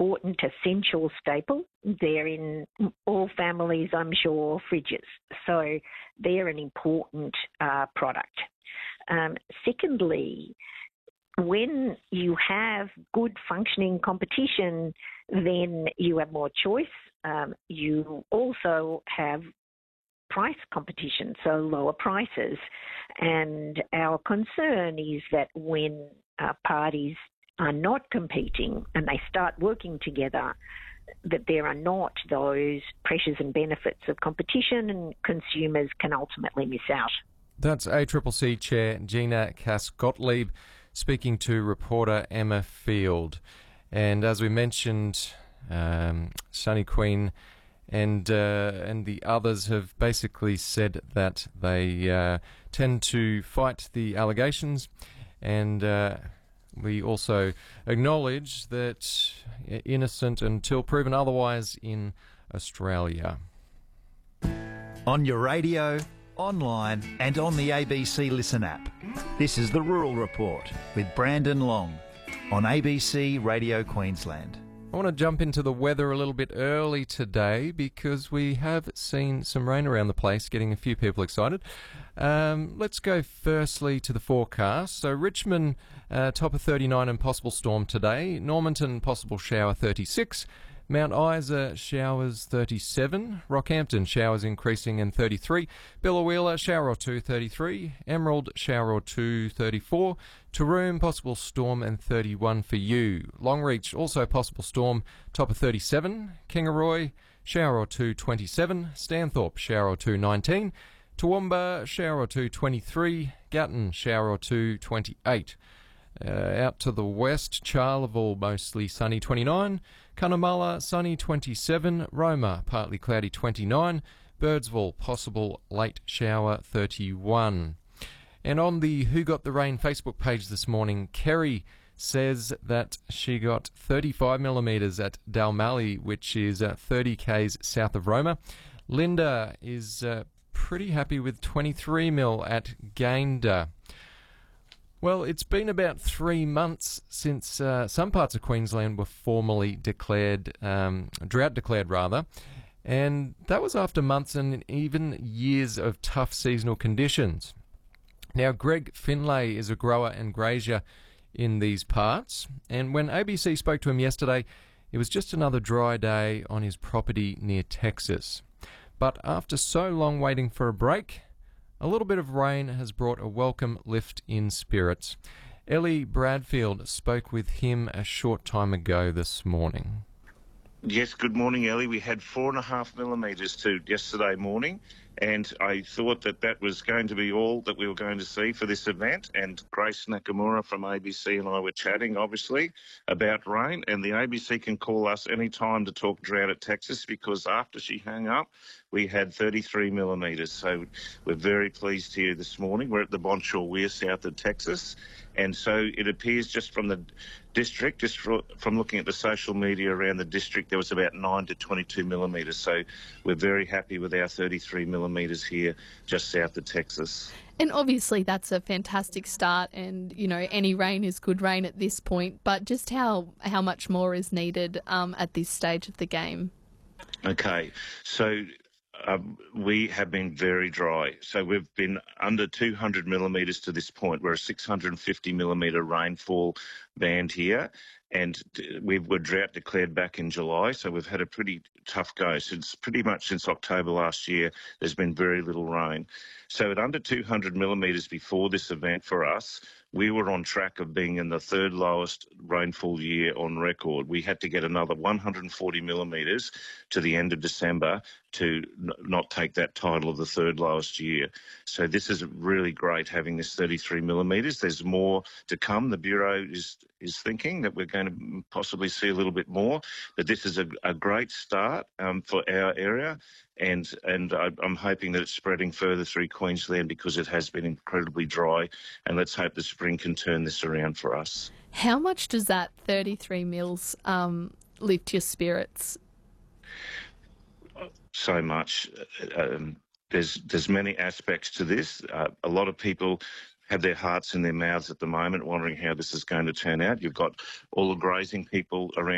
important, essential staple. They're in all families, I'm sure, fridges. So they're an important product. Secondly, when you have good functioning competition, then you have more choice. You also have price competition, so lower prices. And our concern is that when parties are not competing and they start working together, that there are not those pressures and benefits of competition, and consumers can ultimately miss out. That's ACCC Chair Gina Cass-Gottlieb speaking to reporter Emma Field. And as we mentioned, Sunny Queen and the others have basically said that they tend to fight the allegations, and we also acknowledge that innocent until proven otherwise in Australia. On your radio, online and on the ABC Listen app. This is The Rural Report with Brandon Long on ABC Radio Queensland. I want to jump into the weather a little bit early today because we have seen some rain around the place, getting a few people excited. Let's go firstly to the forecast. So Richmond, top of 39 and possible storm today. Normanton, possible shower 36. Mount Isa, showers 37. Rockhampton, showers increasing and 33. Billawheeler, shower or two, 33. Emerald, shower or two, 34. Taroom, possible storm and 31 for you. Longreach, also possible storm, top of 37. Kingaroy, shower or two, 27. Stanthorpe, shower or two, 19. Toowoomba, shower or two, 23. Gatton, shower or two, 28. Out to the west, Charleville, mostly sunny, 29. Cunnamulla, sunny, 27. Roma, partly cloudy, 29. Birdsville, possible late shower, 31. And on the Who Got the Rain Facebook page this morning, Kerry says that she got 35 millimetres at Dalmally, which is 30 k's south of Roma. Linda is pretty happy with 23 mil at Gayndah. Well, it's been about 3 months since some parts of Queensland were formally declared, drought declared rather, and that was after months and even years of tough seasonal conditions. Now, Greg Finlay is a grower and grazier in these parts, and when ABC spoke to him yesterday, it was just another dry day on his property near Texas. But after so long waiting for a break, a little bit of rain has brought a welcome lift in spirits. Ellie Bradfield spoke with him a short time ago this morning. Yes, good morning, Ellie. We had 4.5 millimetres to yesterday morning, and I thought that was going to be all that we were going to see for this event. And Grace Nakamura from ABC and I were chatting, obviously, about rain. And the ABC can call us any time to talk drought at Texas, because after she hung up, we had 33 millimetres. So we're very pleased here this morning. We're at the Bonshaw Weir south of Texas. And so it appears just from the district, from looking at the social media around the district, there was about 9 to 22 millimetres. So we're very happy with our 33 millimetres here just south of Texas. And obviously that's a fantastic start, and, you know, any rain is good rain at this point. But just how much more is needed at this stage of the game? Okay, so we have been very dry. So we've been under 200 millimetres to this point. We're a 650 millimetre rainfall band here, and we were drought declared back in July. So we've had a pretty tough go. Pretty much since October last year, there's been very little rain. So at under 200 millimetres before this event for us, we were on track of being in the third lowest rainfall year on record. We had to get another 140 millimetres to the end of December to not take that title of the third lowest year. So this is really great, having this 33 millimetres. There's more to come. The Bureau is thinking that we're going to possibly see a little bit more, but this is a great start for our area. And I'm hoping that it's spreading further through Queensland, because it has been incredibly dry, and let's hope the spring can turn this around for us. How much does that 33 mils lift your spirits? So much. There's many aspects to this. A lot of people have their hearts in their mouths at the moment, wondering how this is going to turn out. You've got all the grazing people around